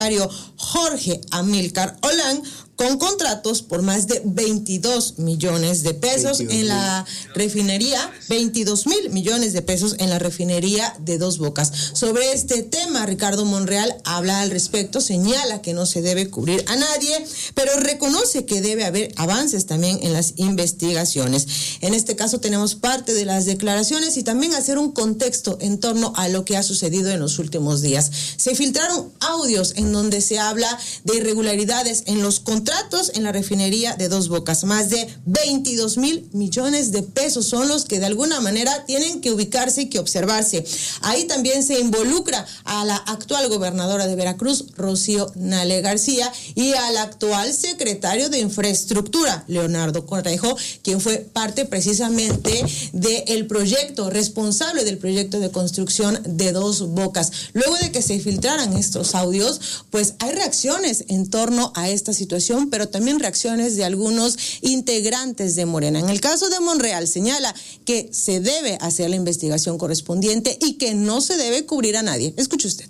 Jorge Amílcar Olán, con contratos por más de 22 millones de pesos en la refinería, 22,000 millones de pesos en la refinería de Dos Bocas. Sobre este tema, Ricardo Monreal habla al respecto, señala que no se debe cubrir a nadie, pero reconoce que debe haber avances también en las investigaciones. En este caso tenemos parte de las declaraciones y también hacer un contexto en torno a lo que ha sucedido en los últimos días. Se filtraron audios en donde se habla de irregularidades en los contratos en la refinería de Dos Bocas. Más de 22,000 millones de pesos son los que de alguna manera tienen que ubicarse y que observarse. Ahí también se involucra a la actual gobernadora de Veracruz, Rocío Nale García, y al actual secretario de Infraestructura, Leonardo Cornejo, quien fue parte precisamente del proyecto, responsable del proyecto de construcción de Dos Bocas. Luego de que se filtraran estos audios, pues hay reacciones en torno a esta situación, pero también reacciones de algunos integrantes de Morena. En el caso de Monreal, señala que se debe hacer la investigación correspondiente y que no se debe cubrir a nadie. Escuche usted.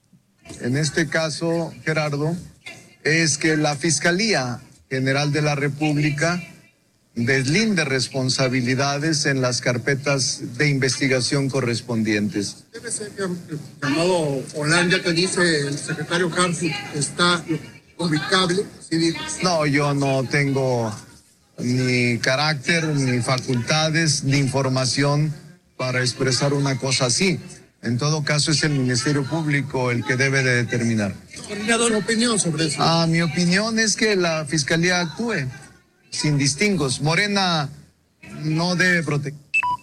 En este caso, Gerardo, es que la Fiscalía General de la República deslinde responsabilidades en las carpetas de investigación correspondientes. Debe ser llamado Holanda, que dice el secretario Harfuch, está ubicable. ¿Sí? No, yo no tengo ni carácter, ni facultades, ni información para expresar una cosa así. En todo caso, es el Ministerio Público el que debe de determinar. ¿Su opinión sobre eso? Mi opinión es que la Fiscalía actúe sin distingos. Morena no debe proteger.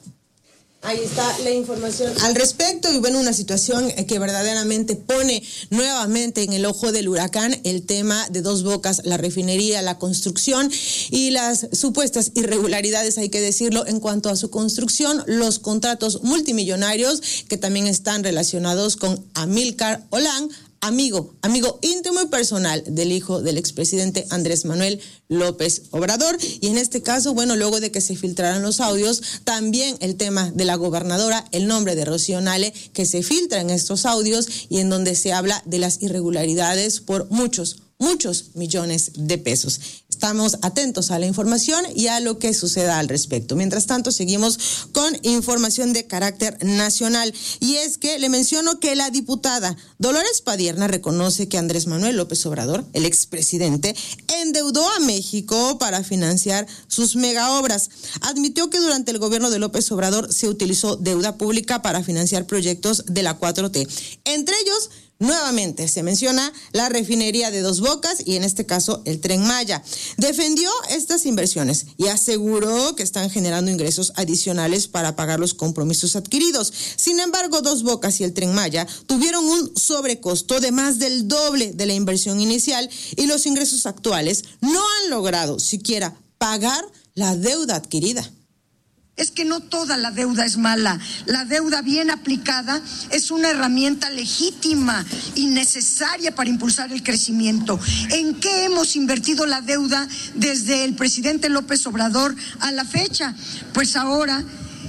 Ahí está la información al respecto y bueno, una situación que verdaderamente pone nuevamente en el ojo del huracán el tema de Dos Bocas, la refinería, la construcción y las supuestas irregularidades, hay que decirlo, en cuanto a su construcción, los contratos multimillonarios que también están relacionados con Amílcar Olán, amigo íntimo y personal del hijo del expresidente Andrés Manuel López Obrador. Y en este caso, bueno, luego de que se filtraran los audios, también el tema de la gobernadora, el nombre de Rocío Nale, que se filtra en estos audios y en donde se habla de las irregularidades por muchos millones de pesos. Estamos atentos a la información y a lo que suceda al respecto. Mientras tanto, seguimos con información de carácter nacional. Y es que le menciono que la diputada Dolores Padierna reconoce que Andrés Manuel López Obrador, el expresidente, endeudó a México para financiar sus megaobras. Admitió que durante el gobierno de López Obrador se utilizó deuda pública para financiar proyectos de la 4T. Entre ellos, nuevamente se menciona la refinería de Dos Bocas y en este caso el Tren Maya. Defendió estas inversiones y aseguró que están generando ingresos adicionales para pagar los compromisos adquiridos. Sin embargo, Dos Bocas y el Tren Maya tuvieron un sobrecosto de más del doble de la inversión inicial y los ingresos actuales no han logrado siquiera pagar la deuda adquirida. Es que no toda la deuda es mala. La deuda bien aplicada es una herramienta legítima y necesaria para impulsar el crecimiento. ¿En qué hemos invertido la deuda desde el presidente López Obrador a la fecha? Pues ahora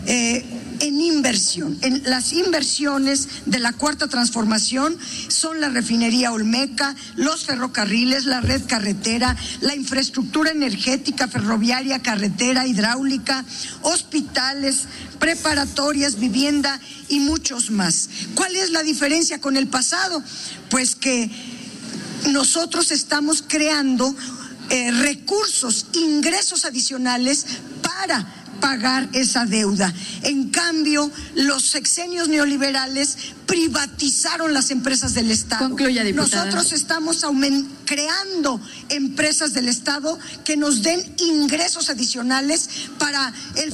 en inversión. En las inversiones de la Cuarta Transformación son la refinería Olmeca, los ferrocarriles, la red carretera, la infraestructura energética, ferroviaria, carretera, hidráulica, hospitales, preparatorias, vivienda y muchos más. ¿Cuál es la diferencia con el pasado? Pues que nosotros estamos creando recursos, ingresos adicionales para pagar esa deuda. En cambio, los sexenios neoliberales privatizaron las empresas del Estado. Concluya, diputada. Nosotros estamos creando empresas del Estado que nos den ingresos adicionales para el...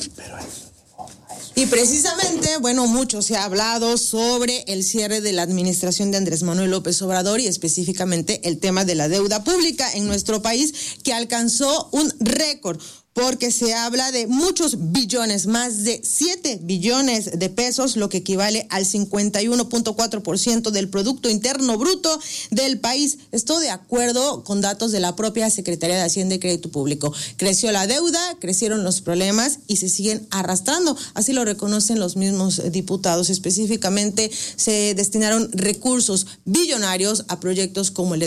Y precisamente, bueno, mucho se ha hablado sobre el cierre de la administración de Andrés Manuel López Obrador y específicamente el tema de la deuda pública en nuestro país, que alcanzó un récord porque se habla de muchos billones, más de 7 billones de pesos, lo que equivale al 51.4% del Producto Interno Bruto del país. Esto de acuerdo con datos de la propia Secretaría de Hacienda y Crédito Público. Creció la deuda, crecieron los problemas y se siguen arrastrando. Así lo reconocen los mismos diputados. Específicamente se destinaron recursos billonarios a proyectos como el de